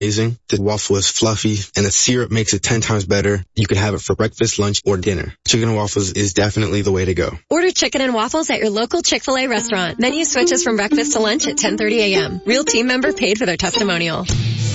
amazing. The waffle is fluffy, and the syrup makes it 10 times better. You can have it for breakfast, lunch, or dinner. Chicken and waffles is definitely the way to go. Order chicken and waffles at your local Chick-fil-A restaurant. Menu switches from breakfast to lunch at 10:30 a.m. Real team member paid for their testimonial.